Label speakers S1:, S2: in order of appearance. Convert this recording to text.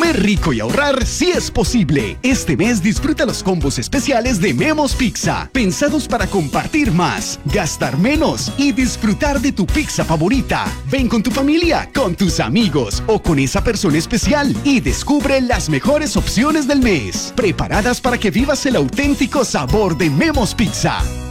S1: Comer rico y ahorrar sí es posible. Este mes disfruta los combos especiales de Memo's Pizza, pensados para compartir más, gastar menos y disfrutar de tu pizza favorita. Ven con tu familia, con tus amigos o con esa persona especial y descubre las mejores opciones del mes, preparadas para que vivas el auténtico sabor de Memo's Pizza.